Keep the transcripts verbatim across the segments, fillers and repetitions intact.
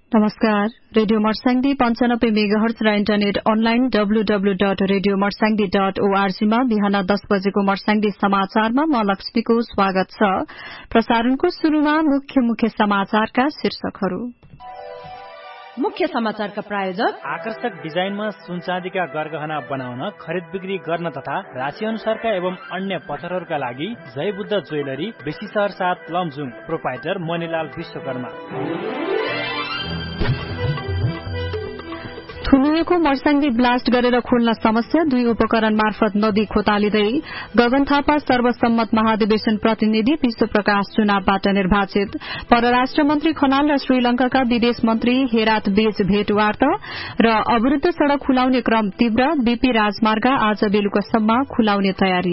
नमस्कार। रेडियो मर्स्याङ्दी पञ्चानब्बे मेगाहर्ज र internet online डब्लूडब्लू dot radio Marsyangdi dot ओआरजीमा बिहान दस बजेको मर्स्याङ्दी समाचारमा म लक्ष्मीको स्वागत छ। प्रसारणको शुरूमा मुख्य मुख्य समाचारका शीर्षकहरू। मुख्य समाचारका प्रायोजक आकर्षक डिजाइनमा सुनचाँदीका गरगहना बनाउन, खरिद बिक्री गर्न तथा राशि अनुसारका एवं अन्य पत्थरहरूका लागि जय बुद्ध ज्वेलरी, बेसी शहर सात लमजुङ, प्रोपाइटर मणिलाल विश्वकर्मा। थुनिएको मर्स्याङ्दी ब्लास्ट गरेर खोल्न समस्या, दुई उपकरण मार्फत नदी खोतालिँदै। गगन थापा सर्वसम्मत महाधिवेशन प्रतिनिधि, विश्व प्रकाश चुनावबाट निर्वाचित। परराष्ट्र मन्त्री खनाल र श्रीलंकाका विदेश मन्त्री हेरात बीच भेटवार्ता र अवरुद्ध सड़क खुलाउने क्रम तीव्र, बीपी राजमार्ग आज बेलुकासम्म खुलाउने तयारी।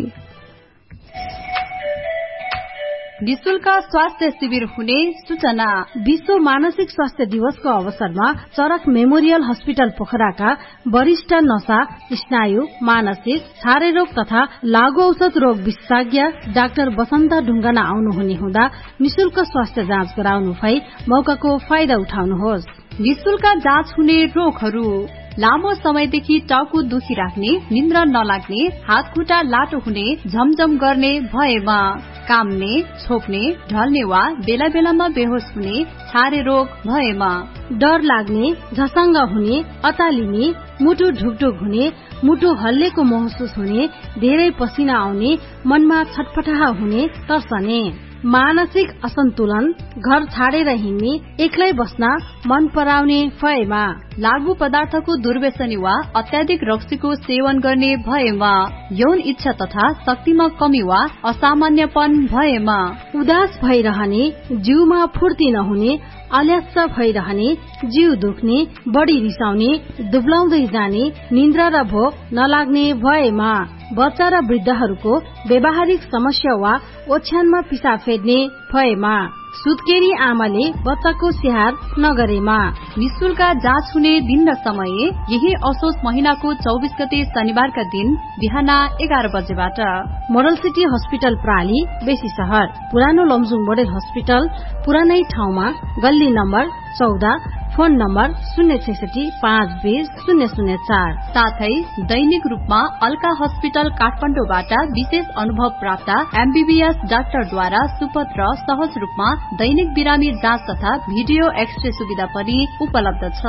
निशुल्क स्वास्थ्य शिविर हुने सूचना। विश्व मानसिक स्वास्थ्य दिवसको अवसरमा चरक मेमोरियल हस्पिटल पोखराका वरिष्ठ नशा, स्नायु, मानसिक, छारे रोग तथा लागू औषध रोग विशेषज्ञ डाक्टर बसन्त ढुङ्गाना आउनुहुने हुँदा निशुल्क स्वास्थ्य जाँच गराउनु भई मौकाको फाइदा उठाउनुहोस्। निशुल्क जाँच हुने रोगहरू: लामो समयदेखि टाउको दुखिराख्ने, निन्द्रा नलाग्ने, हात खुट्टा लाटो हुने, झमझम गर्ने भएमा, काम्ने, छोप्ने, ढल्ने वा बेला बेलामा बेहोस हुने, छारे रोग भएमा, डर लाग्ने, झसङ्ग हुने, अतालिने, मुटु ढुकढुक हुने, मुटु हल्लेको महसुस हुने, धेरै पसिना आउने, मनमा छटपटाह हुने, तर्सने, मानसिक असन्तुलन, घर छाडेर हिँड्ने, एक्लै बस्न मन पराउने भएमा, लागू पदार्थको दुर्व्यसनी वा अत्याधिक रक्सीको सेवन गर्ने भएमा, यौन इच्छा तथा शक्तिमा कमी वा असामान्यपन भएमा, उदास भइरहने, जिउमा फुर्ती नहुने, अलस्स भइरहने, जिउ दुख्ने, बढी रिसाउने, दुब्लाउँदै जाने, निन्द्रा र भोक नलाग्ने भएमा, बच्चा र वृद्धहरूको व्यावहारिक समस्या वा ओछ्यानमा पिसाब फेर्ने भएमा, सुत्केरी आमाले बच्चाको स्याहार नगरेमा। निशुल्क जाँच हुने दिन र समय यही असोज महिनाको चौबिस गते शनिबारका दिन बिहान एघार बजेबाट। मोडल सिटी हस्पिटल प्राली, बेसी शहर, पुरानो लमजुङ मोडल हस्पिटल, पुरानै ठाउँमा, गल्ली नम्बर चौध, फोन नम्बर शून्य छैसठी पाँच बीस शून्य शून्य चार। साथै दैनिक रूपमा अल्का हस्पिटल काठमाडौँबाट विशेष अनुभव प्राप्त एमबीबीएस डाक्टरद्वारा सुपथ र सहज रूपमा दैनिक बिरामी जाँच तथा भिडियो एक्सरे सुविधा पनि उपलब्ध छ।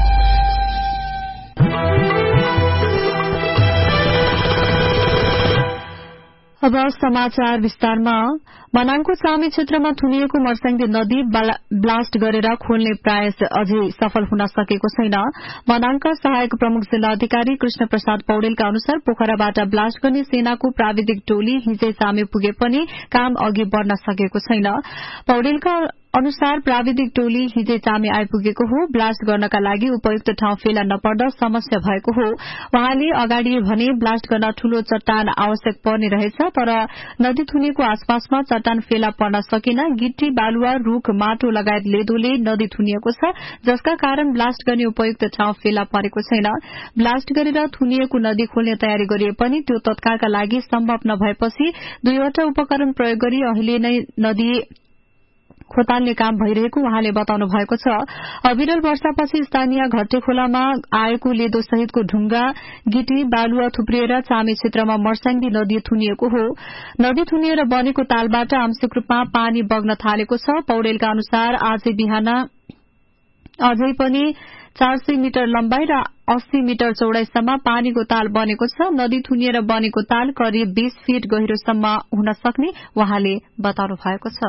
अब समाचार विस्तारमा। मनाङको चामी क्षेत्रमा थुनिएको मर्स्याङ्दी नदी ब्लास्ट गरेर खोल्ने प्रयास अझै सफल हुन सकेको छैन। मनाङका सहायक प्रमुख जिल्ला अधिकारी कृष्ण प्रसाद पौडेलका अनुसार पोखराबाट ब्लास्ट गर्ने सेनाको प्राविधिक टोली हिजै चामी पुगे पनि काम अघि बढ़न सकेको छैन। पौडेलका अनुसार प्राविधिक टोली हिजै चामी आइपुगेको हो। ब्लास्ट गर्नका लागि उपयुक्त ठाउँ फेला नपर्दा समस्या भएको हो। उहाँले अगाडि भने ब्लास्ट गर्न ठूलो चट्टान आवश्यक पर्ने रहेछ, तर नदी थुनिएको आसपासमा चट्टान फेला पर्न सकेन। गिट्टी, बालुवा, रूख, माटो लगायत लेदोले नदी थुनिएको छ, जसका कारण ब्लास्ट गर्ने उपयुक्त ठाउँ फेला परेको छैन। ब्लास्ट गरेर थुनिएको नदी खोल्ने तयारी गरिए पनि त्यो तत्कालका लागि सम्भव नभएपछि दुईवटा उपकरण प्रयोग गरी अहिले नै नदी खोताल्ने काम भइरहेको उहाँले बताउनु भएको छ। अविरल वर्षापछि स्थानीय घट्टे खोलामा आएको लेदो सहितको ढुङ्गा, गिटी, बालुवा थुप्रिएर चामी क्षेत्रमा मर्स्याङ्दी नदी थुनिएको हो। नदी थुनिएर बनेको तालबाट आंशिक रूपमा पानी बग्न थालेको छ। पौडेलका अनुसार आजै बिहान अझै पनि चार सय मिटर लम्बाई र अस्सी मिटर चौड़ाईसम्म पानीको ताल बनेको छ। नदी थुनिएर बनेको ताल करिब बीस फीट गहिरोसम्म हुन सक्ने उहाँले बताउनु भएको छ।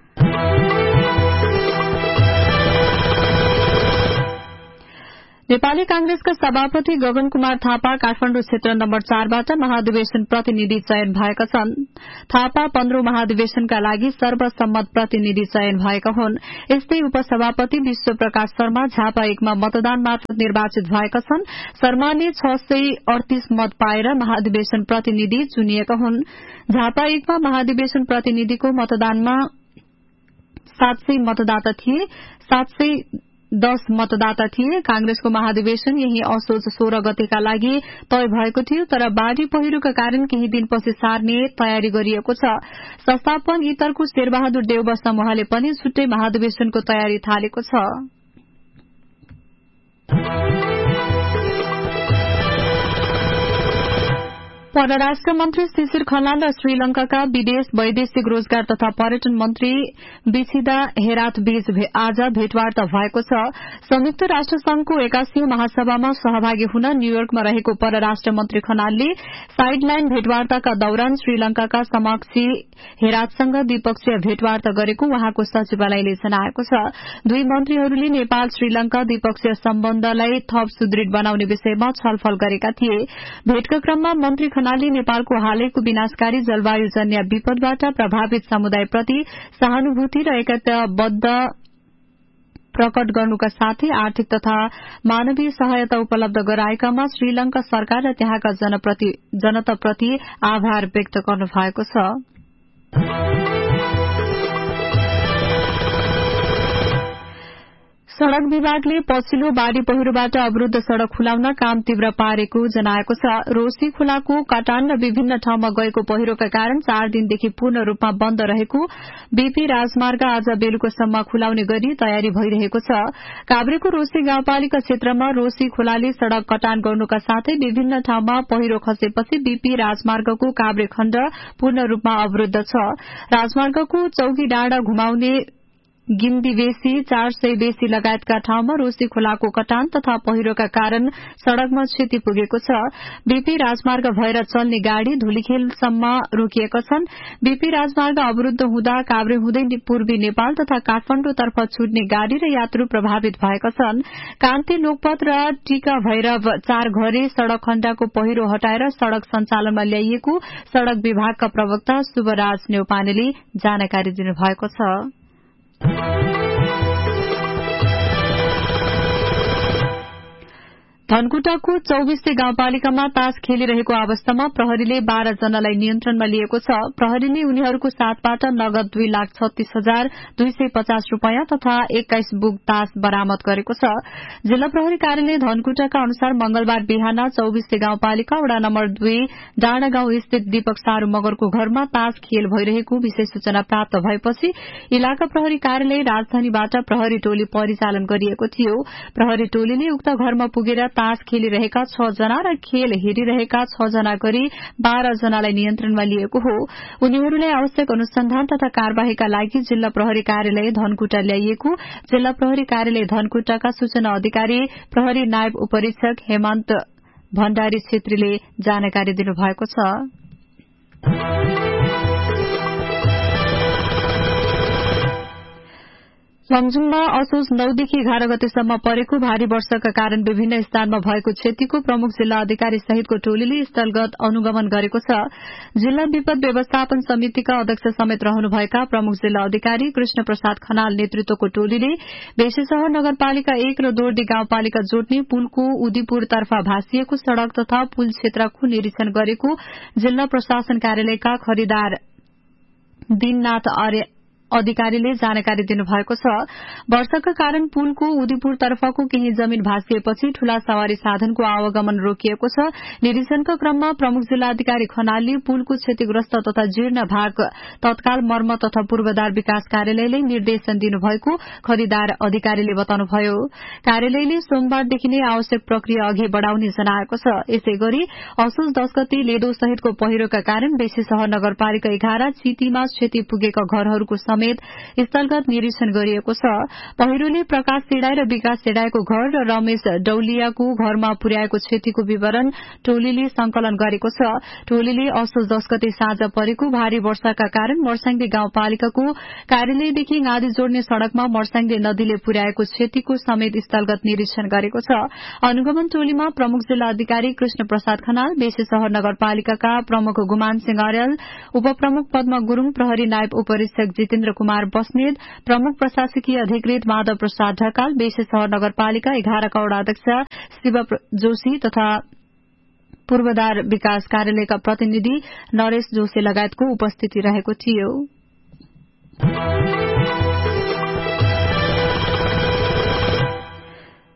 नेपाली कांग्रेसका सभापति गगन कुमार थापा काठमाडौँ क्षेत्र नम्बर चारबाट महाधिवेशन प्रतिनिधि चयन भएका छन्। थापा पन्ध्रौं महाधिवेशनका लागि सर्वसम्मत प्रतिनिधि चयन भएका हुन्। यस्तै उपसभापति विश्व प्रकाश शर्मा झापा एकमा मतदान मार्फत निर्वाचित भएका छन्। शर्माले छ सय अडतीस मत पाएर महाधिवेशन प्रतिनिधि चुनिएका हुन्। झापा एकमा महाधिवेशन प्रतिनिधिको मतदानमा सात सय मतदाता थिए सात सय दस मतदाता थिए। कांग्रेसको महाधिवेशन यही असोज सोह्र गतेका लागि तय भएको थियो, तर बाढ़ी पहिरोका कारण केही दिनपछि सार्ने तयारी गरिएको छ। संस्थापन इतरको शेरबहादुर देउवा समूहले पनि छुट्टै महाधिवेशनको तयारी थालेको छ। परराष्ट्र मन्त्री शिशिर खनाल र श्रीलंकाका विदेश वैदेशिक रोजगार तथा पर्यटन मन्त्री बिछिदा हेरात बीच आज भेटवार्ता भएको छ। संयुक्त राष्ट्र संघको एकासी महासभामा सहभागी हुन न्यूयोर्कमा रहेको परराष्ट्र मन्त्री खनालले साइडलाइन भेटवार्ताका दौरान श्रीलंकाका समकक्षी हेरातसँग द्विपक्षीय भेटवार्ता गरेको उहाँको सचिवालयले जनाएको छ। दुई मन्त्रीहरूले नेपाल श्रीलंका द्विपक्षीय सम्बन्धलाई थप सुदृढ़ बनाउने विषयमा छलफल गरेका थिए। भेटका क्रममा मन्त्री खनालले नेपालको हालैको विनाशकारी जलवायुजन्य विपदबाट प्रभावित समुदायप्रति सहानुभूति र एकताबद्ध प्रकट गर्नुका साथै आर्थिक तथा मानवीय सहायता उपलब्ध गराएकामा श्रीलंका सरकार र त्यहाँका जनताप्रति आभार व्यक्त गर्नु भएको छ। सड़क विभागले पछिल्लो बाढ़ी पहिरोबाट अवरूद्ध सड़क खुलाउन काम तीव्र पारेको जनाएको छ। रोसी खोलाको कटान र विभिन्न ठाउँमा गएको पहिरोका कारण चार दिनदेखि पूर्ण रूपमा बन्द रहेको बीपी राजमार्ग आज बेलुकासम्म खुलाउने गरी तयारी भइरहेको छ। काभ्रेको रोसी गाउँपालिका क्षेत्रमा रोसी खोलाले सड़क कटान गर्नुका साथै विभिन्न ठाउँमा पहिरो खसेपछि बीपी राजमार्गको काभ्रे खण्ड पूर्ण रूपमा अवरूद्ध छ। राजमार्गको चौकी डाँडा घुमाउने गिम्दी बेसी चार सय बेसी लगायतका ठाउँमा रोसी खोलाको कटान तथा पहिरोका कारण सड़कमा क्षति पुगेको छ। बीपी राजमार्ग भएर चल्ने गाड़ी धुलीखेलसम्म रोकिएका छन्। बीपी राजमार्ग अवरूद्ध हुँदा काभ्रे हुँदै पूर्वी नेपाल तथा काठमाण्डुतर्फ छुट्ने गाड़ी र यात्रु प्रभावित भएका छन्। कान्ति लोकपथ र टीका भैरव चार घरे सड़क खण्डको पहिरो हटाएर सड़क सञ्चालनमा ल्याइएको सड़क विभागका प्रवक्ता शुभराज न्यौपानेले जानकारी दिनुभएको छ। धनकुटाको चौबिसे गाउँपालिकामा तास खेलिरहेको अवस्थामा प्रहरीले बाह्र जनालाई नियन्त्रणमा लिएको छ। प्रहरीले उनीहरूको साथबाट नगद दुई लाख छत्तीस हजार दुई सय पचास रूपियाँ तथा एक्काइस बुक तास बरामद गरेको छ। जिल्ला प्रहरी कार्यालय धनकुटाका अनुसार मंगलबार बिहान चौबिसे गाउँपालिका वडा नम्बर दुई डाँडा गाउँ स्थित दीपक सारू मगरको घरमा तास खेल भइरहेको विशेष सूचना प्राप्त भएपछि इलाका प्रहरी कार्यालय राजधानीबाट प्रहरी टोली परिचालन गरिएको थियो। प्रहरी टोलीले उक्त घरमा पुगेर तास खेलिरहेका छ जना र खेल हेरिरहेका छ जना गरी बाह्र जनालाई नियन्त्रणमा लिएको हो। उनीहरूलाई आवश्यक अनुसन्धान तथा कार्यवाहीका लागि जिल्ला प्रहरी कार्यालय धनकुटा ल्याइएको जिल्ला प्रहरी कार्यालय धनकुटाका सूचना अधिकारी प्रहरी नायब उपरीक्षक हेमन्त भण्डारी छेत्रीले जानकारी दिनुभएको छ। लमजुङमा असोज नौदेखि एघार गतेसम्म परेको भारी वर्षाका कारण विभिन्न स्थानमा भएको क्षतिको प्रमुख जिल्ला अधिकारी सहितको टोलीले स्थलगत अनुगमन गरेको छ। जिल्ला विपद व्यवस्थापन समितिका अध्यक्ष समेत रहनुभएका प्रमुख जिल्ला अधिकारी कृष्ण प्रसाद खनाल नेतृत्वको टोलीले बेसीसहर नगरपालिका एक र दोर्दी गाउँपालिका जोड्ने पुलको उदीपुरतर्फ भाँसिएको सड़क तथा पुल क्षेत्रको निरीक्षण गरेको जिल्ला प्रशासन कार्यालयका खरिदार दीननाथ अधिकारीले जानकारी दिनुभएको छ। वर्षाका कारण पुलको उदीपुरतर्फको केही जमीन भाँसिएपछि ठूला सवारी साधनको आवागमन रोकिएको छ। निरीक्षणका क्रममा प्रमुख जिल्ला अधिकारी खनालले पुलको क्षतिग्रस्त तथा जीर्ण भाग तत्काल मर्मत तथा पूर्वाधार विकास कार्यालयले निर्देशन दिनुभएको खरिदार अधिकारीले बताउनुभयो। कार्यालयले सोमबारदेखि नै आवश्यक प्रक्रिया अघि बढ़ाउने जनाएको छ। यसै गरी असोज दश गते लेदो सहितको पहिरोका कारण बेसीसहर नगरपालिका एघार चितीमा क्षति पुगेका घरहरूको समेत स्थलगत निरीक्षण गरिएको छ। पहिरोले प्रकाश सेडाई र विकास सेडाईको घर र रमेश डौलियाको घरमा पुर्याएको क्षतिको विवरण टोलीले संकलन गरेको छ। टोलीले असोज दश गते साँझ परेको भारी वर्षाका कारण मर्स्याङदी गाउँपालिकाको कार्यालयदेखि गाँधी जोड्ने सड़कमा मर्स्याङदी नदीले पुर्याएको क्षतिको समेत स्थलगत निरीक्षण गरेको छ। अनुगमन टोलीमा प्रमुख जिल्ला अधिकारी कृष्ण प्रसाद खनाल, बेसीसहर नगरपालिकाका प्रमुख गुमान सिंह अर्याल, उपप्रमुख पद्म गुरूङ, प्रहरी नायब उपरीक्षक जितेन्द्र कुमार बस्नेत, प्रमुख प्रशासकीय अधिकृत माधव प्रसाद ढकाल, बेसीसहर नगरपालिका एघारका वडा अध्यक्ष शिव जोशी तथा पूर्वाधार विकास कार्यालयका प्रतिनिधि नरेश जोशी लगायतको उपस्थिति रहेको थियो।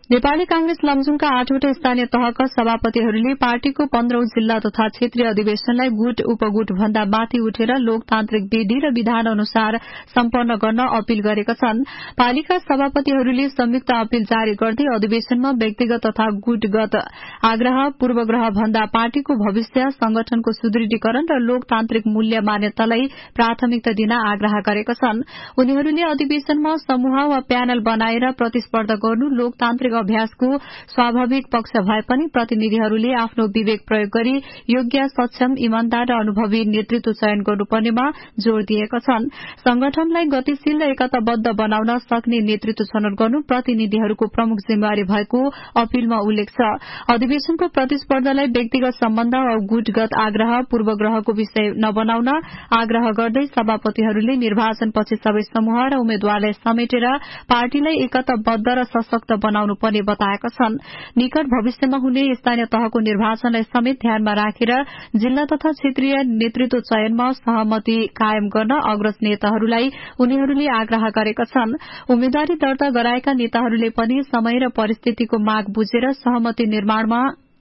नेपाली कांग्रेस लमजुङका आठवटा स्थानीय तहका सभापतिहरूले पार्टीको पन्ध्रौं जिल्ला तथा क्षेत्रीय अधिवेशनलाई गुट उपगुट भन्दा माथि उठेर लोकतान्त्रिक विधि र विधान अनुसार सम्पन्न गर्न अपील गरेका छन्। पालिका सभापतिहरूले संयुक्त अपील जारी गर्दै अधिवेशनमा व्यक्तिगत तथा गुटगत आग्रह पूर्वग्रह भन्दा पार्टीको भविष्य, संगठनको सुदृढीकरण र लोकतान्त्रिक मूल्य मान्यतालाई प्राथमिकता दिन आग्रह गरेका छन्। उनीहरूले अधिवेशनमा समूह वा प्यानल बनाएर प्रतिस्पर्धा गर्नु लोकतान्त्रिक अभ्यासको स्वाभाविक पक्ष भए पनि प्रतिनिधिहरूले आफ्नो विवेक प्रयोग गरी योग्य, सक्षम, इमानदार र अनुभवी नेतृत्व चयन गर्नुपर्नेमा जोड़ दिएका छन्। संगठनलाई गतिशील र एकताबद्ध बनाउन सक्ने नेतृत्व छनौट गर्नु प्रतिनिधिहरूको प्रमुख जिम्मेवारी भएको अपीलमा उल्लेख छ। अधिवेशनको प्रतिस्पर्धालाई व्यक्तिगत सम्बन्ध वा गुटगत आग्रह पूर्वग्रहको विषय नबनाउन आग्रह गर्दै सभापतिहरूले निर्वाचनपछि सबै समूह र उम्मेद्वारलाई समेटेर पार्टीलाई एकताबद्ध र सशक्त बनाउनु पर्ने बताएका छन्। निकट भविष्यमा हुने स्थानीय तहको निर्वाचनलाई समेत ध्यानमा राखेर जिल्ला तथा क्षेत्रीय नेतृत्व चयनमा सहमति कायम गर्न अग्रज नेताहरूलाई उनीहरूले आग्रह गरेका छन्। उम्मेद्वारी दर्ता गराएका नेताहरूले पनि समय र परिस्थितिको माग बुझेर सहमति निर्माणमा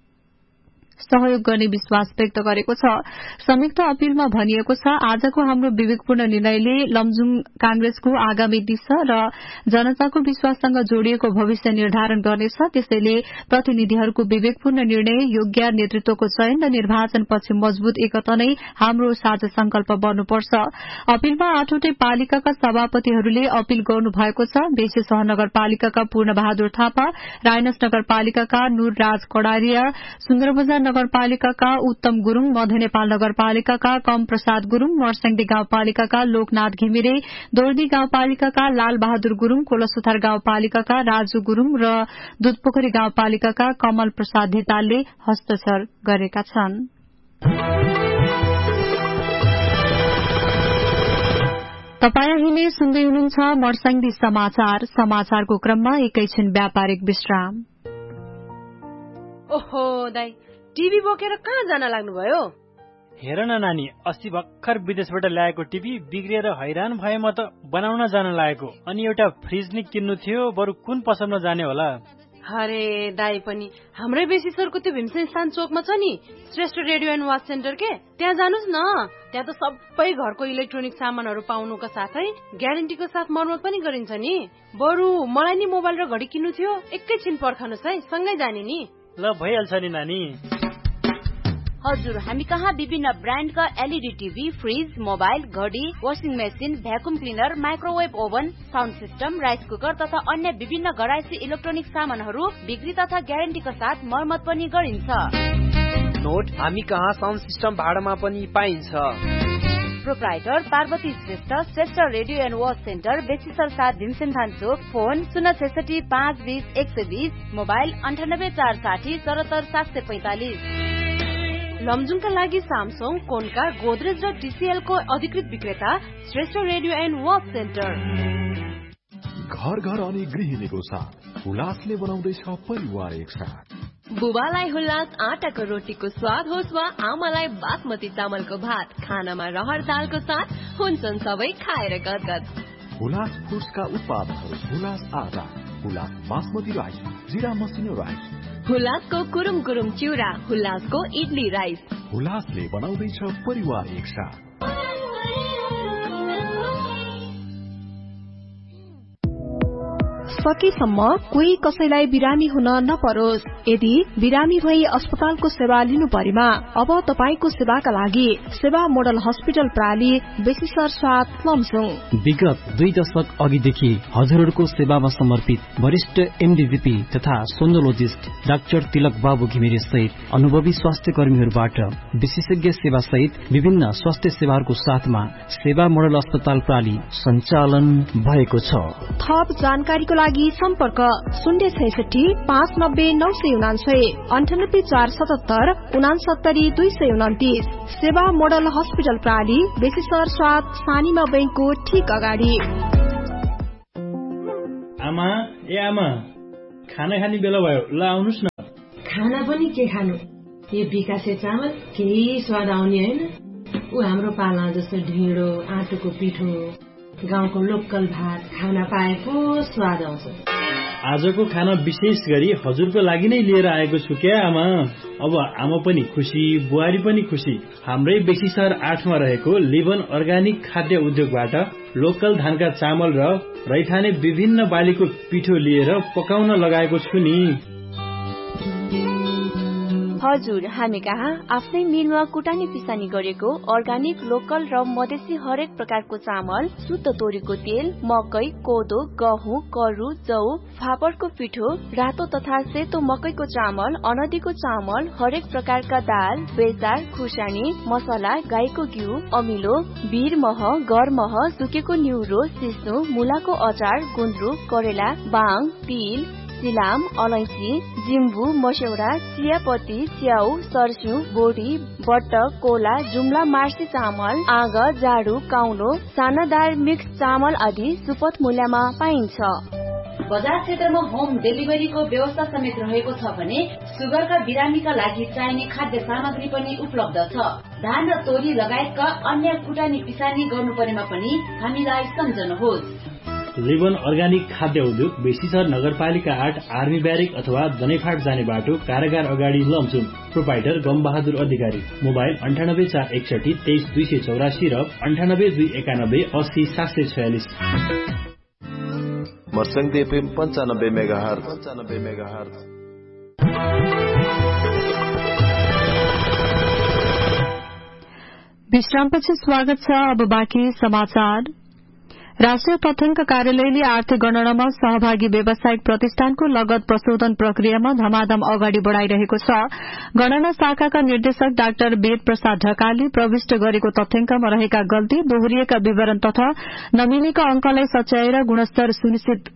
सहयोग गर्ने विश्वास व्यक्त गरेको छ। संयुक्त अपीलमा भनिएको छ, आजको हाम्रो विवेकपूर्ण निर्णयले लमजुङ कांग्रेसको आगामी दिशा र जनताको विश्वाससँग जोडिएको भविष्य निर्धारण गर्नेछ। त्यसैले प्रतिनिधिहरूको विवेकपूर्ण निर्णय, योग्य नेतृत्वको चयन र निर्वाचनपछि मजबूत एकता नै हाम्रो साझा संकल्प बन्नुपर्छ। अपीलमा आठवटै पालिकाका सभापतिहरूले अपील गर्नु भएको छ। बेसी शहर नगरपालिकाका पूर्ण बहादुर थापा, रायनस नगरपालिकाका नूरराज कडारिया, सुन्दरबजार नगरपालिकाका उत्तम गुरूङ, मध्य नेपाल नगरपालिकाका कम प्रसाद गुरूङ, मर्स्याङदी गाउँपालिकाका लोकनाथ घिमिरे, दोर्दी गाउँपालिकाका लाल बहादुर गुरूङ, कोलसुथार गाउँपालिकाका राजु गुरूङ र दुधपोखरी गाउँपालिकाका कमल प्रसाद धितालले हस्ताक्षर गरेका छन्। तपाई अहिले सुन्दै हुनुहुन्छ मर्स्याङदी समाचार। समाचारको क्रममा एकैछिन व्यापारिक विश्राम। ओहो दाई, टिभी बोकेर कहाँ जान लाग्नुभयो? हेर न नानी, अस्ति भर्खर विदेशबाट ल्याएको टिभी बिग्रिएर हैरान भए म त बनाउन जान लागेको। अनि एउटा फ्रिज नि किन्नु थियो, बरु कुन पसलमा जाने होला? अरे दाई पनि हाम्रै बेसी सरको त्यो भीमसेन स्थान चोकमा छ नि Shrestha radio and watch centre के, त्यहाँ जानुस् न। त्यहाँ त सबै घरको इलेक्ट्रोनिक सामानहरू पाउनुका साथै ग्यारेन्टीको साथ मर्मत पनि गरिन्छ नि। बरु मलाई नि मोबाइल र घडी किन्नु थियो, एकैछिन पर्खनुस् है, सँगै जाने नि। ल भइहाल्छ नि नानी। हजुर, हामी कहाँ विभिन्न ब्रान्डका एलईडी टिभी, फ्रिज, मोबाइल, घडी, washing machine, vacuum cleaner, microwave oven, sound system, rice cooker तथा अन्य विभिन्न घरायसी इलेक्ट्रोनिक सामानहरू बिक्री तथा ग्यारेन्टीका साथ मर्मत पनि गरिन्छ। नोट, हामी कहाँ साउन्ड सिस्टम भाडामा पनि पाइन्छ। Proprietor Parvati Shrestha, Shrestha radio and watch centre, बेसीसर सात भीमसेन थान चोक। फोन शून्य छैसठी पाँच बीस एक सय बीस, मोबाइल अन्ठानब्बे चार साठी चौहत्तर सात सय पैंतालिस। लमजुङका लागि सामसङ, कोन्का, गोदरेज र टीसीएल को अधिकृत विक्रेता Shrestha radio and watch centre. घर घर अनि गृहिणीको साथ हुलासले बनाउँदैछ परिवार एकसाथ। बुबालाई हुल्लास आटाको रोटीको स्वाद होस् वा आमालाई बासमती चामलको भात, खानामा रहर दालको साथ हुन्छन् सबै खाएर गदगद। हुलास फुड्सका उत्पादनहरू हुलास आटा, हुलास बासमती राइस, जिरा मसिनो राइस, हुलासको कुरुम कुरुम चिउरा, हुलासको इडली राइस। हुलासले बनाउँदैछ परिवार एकसाथ। सकेसम्म कोही कसैलाई बिरामी हुन नपरोस्। यदि बिरामी भई अस्पतालको सेवा लिनु परेमा अब तपाईको सेवाका लागि सेवा मोडल हस्पिटल प्राली बेसीसर सात लमजुङ। विगत दुई दशक अघिदेखि हजुरहरूको सेवामा समर्पित वरिष्ठ एमडीजीपी तथा सोनोलोजिस्ट डाक्टर तिलक बाबु घिमिरे सहित अनुभवी स्वास्थ्य कर्मीहरूबाट विशेषज्ञ सेवा सहित विभिन्न स्वास्थ्य सेवाहरूको साथमा सेवा मोडल अस्पताल प्राली सञ्चालन भएको छ। थप जानकारीको लागि सम्पर्क शून्य छैसठी पाँच नब्बे नौ सय उनान्सय अन्ठानब्बे चार सतहत्तर उनासत्तरी दुई सय उन्तिस। सेवा मोडल हस्पिटल प्राली बेसीसर सात सानीमा बैंकको ठीक अगाडि। आमा ए आमा, खाना खाने बेला भयो, ल आउनुस् न। खाना पनि के खानु, यो विकासे चामल केही स्वाद आउने होइन। ऊ हाम्रो पाला जस्तो ढिँडो आटोको पिठो गाउँको लोकल भात खाना पाएको स्वाद आउँछ। आजको खाना विशेष गरी हजुरको लागि नै लिएर आएको छु क्या आमा। अब आमा पनि खुसी, बुहारी पनि खुसी। हाम्रै बेसी सहर आठमा रहेको लिभन अर्गानिक खाद्य उद्योगबाट लोकल धानका चामल र रैथाने विभिन्न बालीको पिठो लिएर पकाउन लगाएको छु नि। हजुर, हामी कहाँ आफ्नै मिलमा कुटानी पिसानी गरेको अर्गानिक, लोकल र मधेसी हरेक प्रकारको चामल, शुद्ध तोरीको तेल, मकै, कोदो, गहुँ, करु, जौ, फापरको पिठो, रातो तथा सेतो मकैको चामल, अनदीको चामल, हरेक प्रकारका दाल, बेसार, खुर्सानी, मसला, गाईको घिउ, अमिलो, बीर मह, गर मह, सुकेको न्युरो, सिस्नु, मुलाको अचार, गुन्द्रुक, करेला, बाङ, तिल, सिलाम, अलैंची, जिम्बु, मस्यौरा, चियापत्ती, च्याउ, सर्स्यु, बोडी, बट्ट, कोला, जुम्ला मार्सी चामल, आग, जाडु, काउलो, सानादार मिक्स चामल आदि सुपथ मूल्यमा पाइन्छ। बजार क्षेत्रमा होम डेलिभरीको व्यवस्था समेत रहेको छ भने सुगरका बिरामीका लागि चाहिने खाद्य सामग्री पनि उपलब्ध छ। धान र तोरी लगायतका अन्य कुटानी पिसानी गर्नु परेमा पनि हामीलाई सम्झनुहोस्। लिभन अर्गानिक खाद्य उद्योग बेसीसर नगरपालिका आठ, आर्मी ब्यारेक अथवा दनैफाट जाने बाटो, कारागार अगाडि लमचुम। प्रोपाइटर गम बहादुर अधिकारी। मोबाइल अन्ठानब्बे चार एकसठी तेइस दुई सय चौरासी र अन्ठानब्बे दुई एकानब्बे अस्सी सात सय छयालिस। मर्सङ्गी एफएम पन्चानब्बे मेगाहर्ज पन्चानब्बे मेगाहर्ज। विश्रामपछि स्वागत छ। अब बाँकी समाचार। राष्ट्रिय तथ्याङ्क कार्यालयले आर्थिक गणनामा सहभागी व्यावसायिक प्रतिष्ठानको लगत प्रशोधन प्रक्रियामा धमाधम अगाडि बढ़ाइरहेको छ। गणना शाखाका निर्देशक डाक्टर वेद प्रसाद ढकालले प्रविष्ट गरेको तथ्याङ्कमा रहेका गल्ती, दोहोरिएका विवरण तथा नमिलेका अंकलाई सच्याएर गुणस्तर सुनिश्चित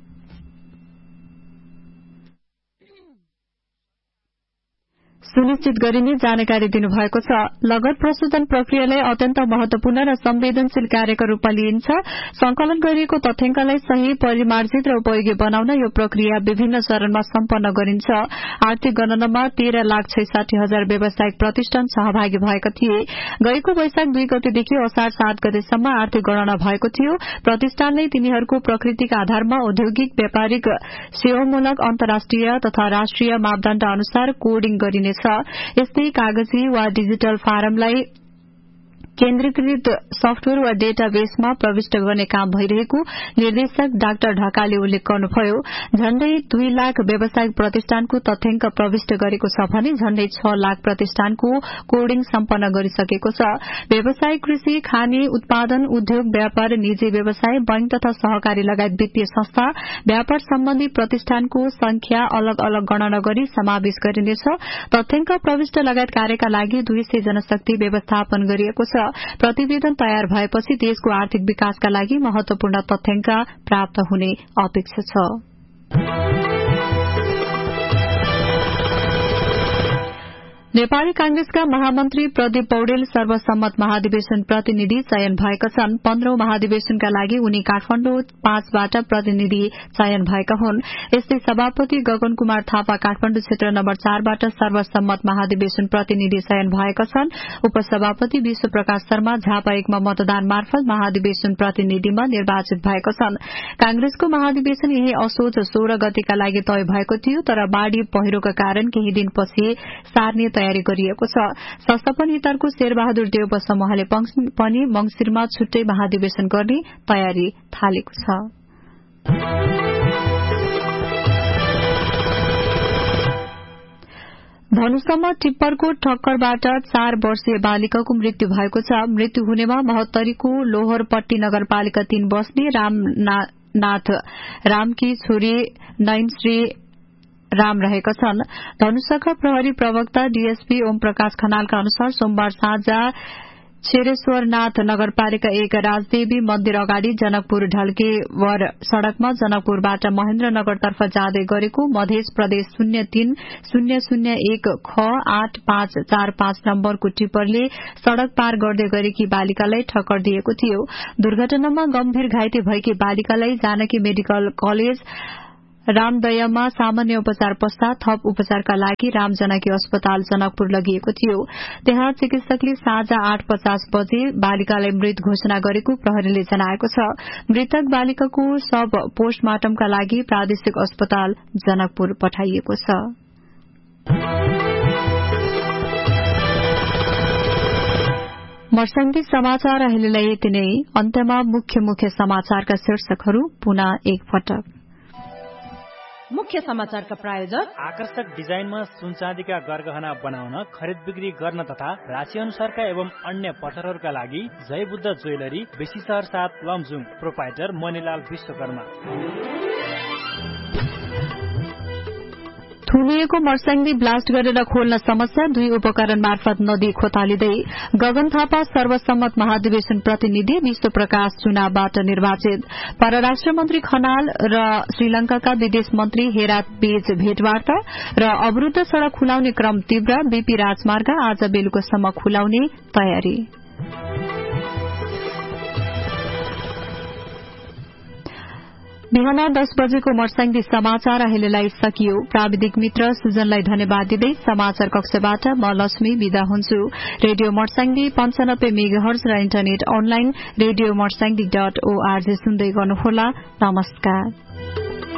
सुनिश्चित गरिने जानकारी दिनुभएको छ। लगत प्रशोधन प्रक्रियालाई अत्यन्त महत्वपूर्ण र संवेदनशील कार्यको रूपमा लिइन्छ। संकलन गरिएको तथ्याङ्कलाई सही, परिमार्जित र उपयोगी बनाउन यो प्रक्रिया विभिन्न चरणमा सम्पन्न गरिन्छ। आर्थिक गणनामा तेह्र लाख छैसाठी हजार व्यावसायिक प्रतिष्ठान सहभागी भएका थिए। गएको वैशाख दुई गतेदेखि असार सात गतेसम्म आर्थिक गणना भएको थियो। प्रतिष्ठानले तिनीहरूको प्रकृतिका आधारमा औद्योगिक, व्यापारिक, सेवामूलक, अन्तर्राष्ट्रिय तथा राष्ट्रिय मापदण्ड अनुसार कोडिङ गरिने छ। यस्तै कागजी वा डिजिटल फारमलाई केन्द्रीकृत सफ्टवेयर वा डेटाबेसमा प्रविष्ट गर्ने काम भइरहेको निर्देशक डाक्टर ढकालले उल्लेख गर्नुभयो। झण्डै दुई लाख व्यावसायिक प्रतिष्ठानको तथ्याङ्क प्रविष्ट गरेको छ भने झण्डै छ लाख प्रतिष्ठानको कोडिङ सम्पन्न गरिसकेको छ। व्यावसायिक कृषि, खाने, उत्पादन, उद्योग, व्यापार, निजी व्यवसाय, बैंक तथा सहकारी लगायत वित्तीय संस्था, व्यापार सम्बन्धी प्रतिष्ठानको संख्या अलग अलग गणना गरी समावेश गरिनेछ। तथ्याङ्क प्रविष्ट लगायत कार्यका लागि दुई सय जनशक्ति व्यवस्थापन गरिएको छ। प्रतिवेदन तयार भएपछि देशको आर्थिक विकासका लागि महत्वपूर्ण तथ्याङ्क प्राप्त हुने अपेक्षा छ। नेपाली कांग्रेसका महामन्त्री प्रदीप पौडेल सर्वसम्मत महाधिवेशन प्रतिनिधि चयन भएका छन्। पन्ध्रौं महाधिवेशनका लागि उनी काठमाडौँ पाँचबाट प्रतिनिधि चयन भएका हुन्। यस्तै सभापति गगन कुमार थापा काठमाडौँ क्षेत्र नम्बर चारबाट सर्वसम्मत महाधिवेशन प्रतिनिधि चयन भएका छन्। उपसभापति विश्व प्रकाश शर्मा झापा एकमा मतदान मार्फत महाधिवेशन प्रतिनिधिमा निर्वाचित भएका छन्। कांग्रेसको महाधिवेशन यही असोज सोह्र गतेका लागि तय भएको थियो, तर बाढ़ी पहिरोका कारण केही दिनपछि सार्ने तयारी गरिएको छ। संस्थापन हितरको शेरबहादुर देउवा समूहले पनि मंगिरमा छुट्टै महाधिवेशन गर्ने तयारी थालेको छ। धनुषमा टिप्परको ठक्करबाट चार वर्षीय बालिकाको मृत्यु भएको छ। मृत्यु हुनेमा महोत्तरीको लोहरपट्टी नगरपालिका तीन बस्ने रामनाथ रामकी छोरी नयनश्री राम रहेका छन्। धनुषका प्रहरी प्रवक्ता डीएसपी ओम प्रकाश खनालका अनुसार सोमबार साँझ छेरेश्वरनाथ नगरपालिका एक राजदेवी मन्दिर अगाडि जनकपुर ढल्केवर सड़कमा जनकपुरबाट महेन्द्रनगरतर्फ जाँदै गरेको मध्य प्रदेश शून्य तीन शून्य शून्य एक ख आठ पाँच चार पाँच नम्बरको टिप्परले सड़क पार गर्दै गरेकी बालिकालाई ठक्कर दिएको थियो। दुर्घटनामा गम्भीर घाइते भएकी बालिकालाई जानकी मेडिकल कलेज रामदयमा सामान्य उपचार पश्चात थप उपचारका लागि राम जानकी अस्पताल जनकपुर लगिएको थियो। त्यहाँ चिकित्सकले साँझ आठ पचास बजे बालिकालाई मृत घोषणा गरेको प्रहरीले जनाएको छ। मृतक बालिकाको शव पोस्टमार्टमका लागि प्रादेशिक अस्पताल जनकपुर पठाइएको छ। मर्स्याङ्गी समाचार अहिलेलाई यति नै। अन्त्यमा मुख्य मुख्य समाचारका शीर्षकहरू पुनः एक पटक। मुख्य समाचारका प्रायोजक आकर्षक डिजाइनमा सुनचाँदीका गरगहना बनाउन खरिद बिक्री गर्न तथा राशि अनुसारका एवं अन्य पत्थरहरूका लागि जय बुद्ध ज्वेलरी बेसी सहर सात लमजुङ प्रोपाइटर मणिलाल विश्वकर्मा। थुनिएको मर्स्याङ्गी ब्लास्ट गरेर खोल्न समस्या, दुई उपकरण मार्फत नदी खोतालिँदै। गगन थापा सर्वसम्मत महाधिवेशन प्रतिनिधि, विश्व प्रकाश चुनावबाट निर्वाचित। परराष्ट्र मन्त्री खनाल र श्रीलंकाका विदेश मन्त्री हेरात बीच भेटवार्ता र अवरूद्ध सड़क खुलाउने क्रम तीव्र, बीपी राजमार्ग आज बेलुकासम्म खुलाउने तयारी। बिहान दस बजेको मर्स्याङ्गी समाचार अहिलेलाई सकियो। प्राविधिक मित्र सुजनलाई धन्यवाद दिँदै समाचार कक्षबाट म लक्ष्मी विदा हुन्छु। रेडियो मर्स्याङ्गी पञ्चानब्बे मेगाहर्ज र internet online radio मर्स्याङ्गी dot ORG सुन्दै गर्नुहोला। नमस्कार।